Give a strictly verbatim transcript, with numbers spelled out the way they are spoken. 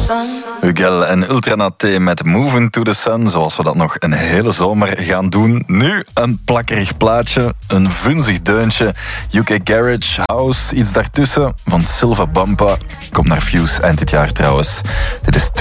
sun. Hugel en Ultranaté met Moving to the Sun, zoals we dat nog een hele zomer gaan doen. Nu een plakkerig plaatje, een vunzig deuntje, U K Garage, House, iets daartussen van Silva Bampa. Komt naar Fuse eind dit jaar trouwens. Dit is